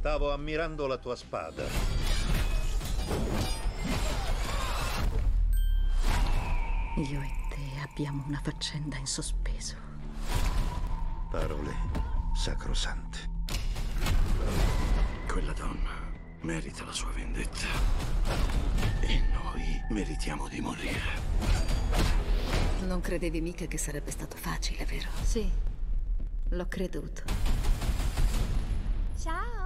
Stavo ammirando la tua spada. Io e te abbiamo una faccenda in sospeso. Parole sacrosante. Quella donna merita la sua vendetta. E noi meritiamo di morire. Non credevi mica che sarebbe stato facile, vero? Sì, l'ho creduto. Ciao!